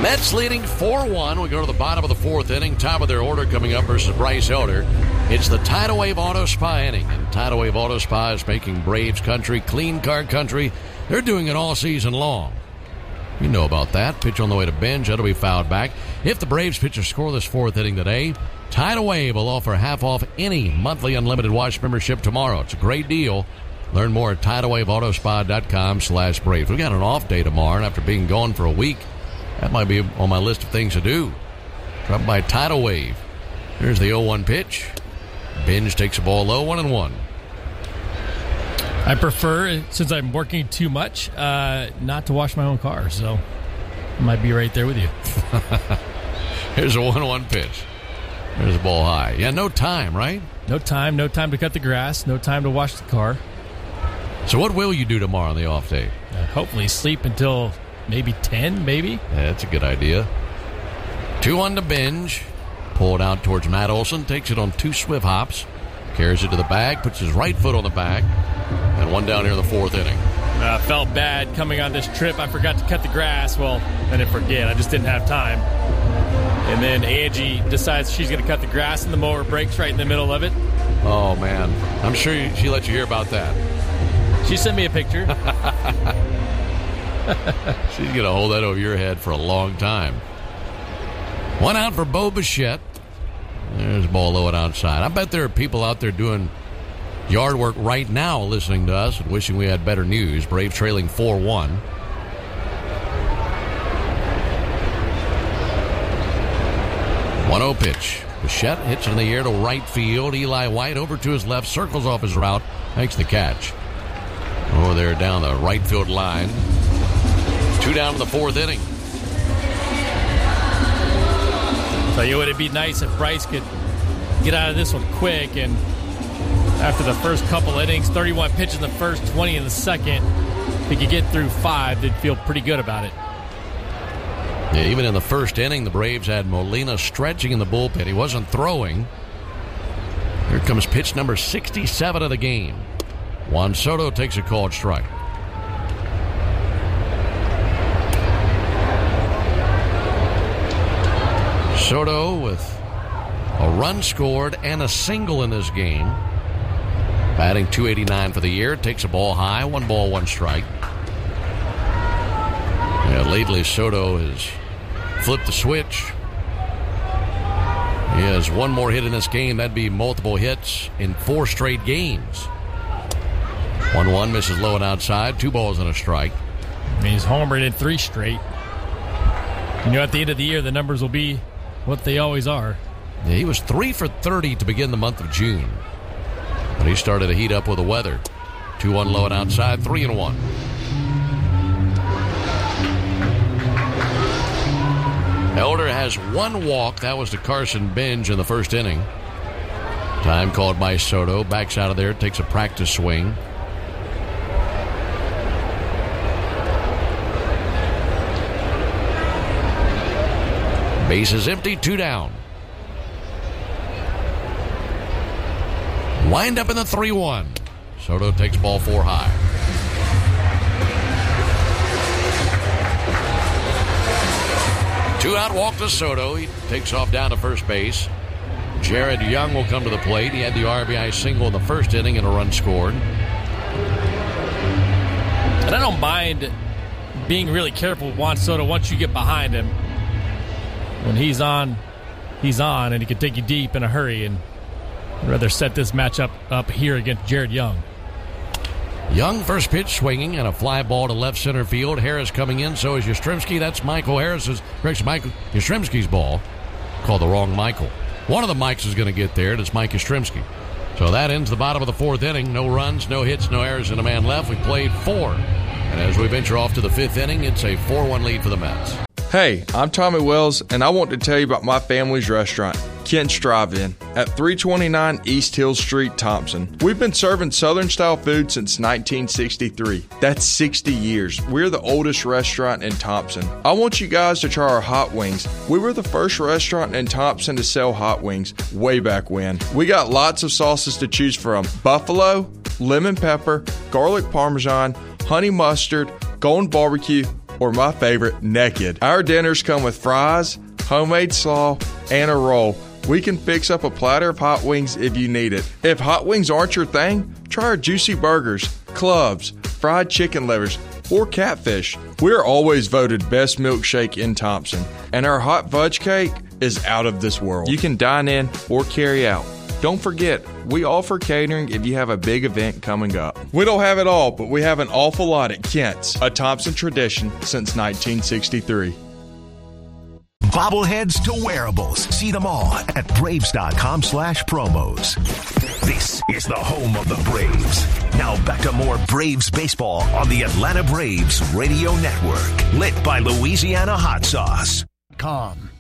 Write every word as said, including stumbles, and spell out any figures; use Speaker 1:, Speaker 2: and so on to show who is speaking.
Speaker 1: Mets leading four one. We go to the bottom of the fourth inning. Top of their order coming up versus Bryce Elder. It's the Tidal Wave Auto Spa inning. And Tidal Wave Auto Spa is making Braves country, clean car country. They're doing it all season long. You know about that. Pitch on the way to Binge. That'll be fouled back. If the Braves pitch a scoreless fourth inning today, Tidal Wave will offer half off any monthly unlimited wash membership tomorrow. It's a great deal. Learn more at tidal wave auto spa dot com slash Braves. We got an off day tomorrow, and after being gone for a week, that might be on my list of things to do. Drop by Tidal Wave. Here's the oh one pitch. Binge takes the ball low, one and one.
Speaker 2: I prefer, since I'm working too much, uh, not to wash my own car, so I might be right there with you.
Speaker 1: Here's a one one pitch. There's the ball high. Yeah, no time, right?
Speaker 2: No time. No time to cut the grass. No time to wash the car.
Speaker 1: So what will you do tomorrow on the off day?
Speaker 2: Uh, hopefully sleep until maybe ten, maybe.
Speaker 1: Yeah, that's a good idea. two one to Binge. Pulled out towards Matt Olson. Takes it on two swift hops. Carries it to the bag. Puts his right foot on the bag. And one down here in the fourth inning.
Speaker 2: I uh, felt bad coming on this trip. I forgot to cut the grass. Well, I didn't forget. I just didn't have time. And then Angie decides she's going to cut the grass, and the mower breaks right in the middle of it.
Speaker 1: Oh, man. I'm sure she let you hear about that.
Speaker 2: She sent me a picture.
Speaker 1: She's going to hold that over your head for a long time. One out for Bo Bichette. There's the ball low and outside. I bet there are people out there doing yard work right now listening to us and wishing we had better news. Braves trailing four one. one oh pitch. Bichette hits it in the air to right field. Eli White over to his left, circles off his route, makes the catch. Over there down the right field line. Two down in the fourth inning.
Speaker 2: Tell you what, it'd be nice if Bryce could get out of this one quick, and after the first couple innings, thirty-one pitches in the first, twenty in the second, if he could get through five, they'd feel pretty good about it.
Speaker 1: Yeah, even in the first inning, the Braves had Molina stretching in the bullpen. He wasn't throwing. Here comes pitch number sixty-seven of the game. Juan Soto takes a called strike. Soto with a run scored and a single in this game. Batting two eighty-nine for the year. Takes a ball high. One ball, one strike. Yeah, lately Soto has flipped the switch. He has one more hit in this game. That'd be multiple hits in four straight games. one one misses low and outside. Two balls and a strike.
Speaker 2: I mean, he's homered in three straight. You know, at the end of the year, the numbers will be what they always are.
Speaker 1: Yeah, he was three for thirty to begin the month of June. But he started to heat up with the weather. two one low and outside, three and one. Elder has one walk. That was to Carson Binge in the first inning. Time called by Soto. Backs out of there, takes a practice swing. Base is empty, two down. Wind up in the three one. Soto takes ball four high. Two out walk to Soto. He takes off down to first base. Jared Young will come to the plate. He had the R B I single in the first inning and a run scored.
Speaker 2: And I don't mind being really careful with Juan Soto once you get behind him. When he's on, he's on, and he can take you deep in a hurry. And I'd rather set this matchup up here against Jared Young.
Speaker 1: Young first pitch swinging and a fly ball to left center field. Harris coming in, so is Yastrzemski. That's Michael Harris's, correction, Michael Yastrzemski's ball. Called the wrong Michael. One of the Mikes is going to get there, and it's Mike Yastrzemski. So that ends the bottom of the fourth inning. No runs, no hits, no errors, and a man left. We played four. And as we venture off to the fifth inning, it's a four one lead for the Mets.
Speaker 3: Hey, I'm Tommy Wells, and I want to tell you about my family's restaurant, Kent's Drive-In, at three twenty-nine East Hill Street, Thompson. We've been serving Southern-style food since nineteen sixty-three. That's sixty years. We're the oldest restaurant in Thompson. I want you guys to try our hot wings. We were the first restaurant in Thompson to sell hot wings way back when. We got lots of sauces to choose from. Buffalo, lemon pepper, garlic parmesan, honey mustard, golden barbecue, or my favorite, naked. Our dinners come with fries, homemade slaw, and a roll. We can fix up a platter of hot wings if you need it. If hot wings aren't your thing, try our juicy burgers, clubs, fried chicken livers, or catfish. We're always voted best milkshake in Thompson, and our hot fudge cake is out of this world. You can dine in or carry out. Don't forget, we offer catering if you have a big event coming up. We don't have it all, but we have an awful lot at Kent's, a Thompson tradition since nineteen sixty-three.
Speaker 4: Bobbleheads to wearables. See them all at Braves.com slash promos. This is the home of the Braves. Now back to more Braves baseball on the Atlanta Braves Radio Network. Lit by Louisiana Hot Sauce.
Speaker 5: Com.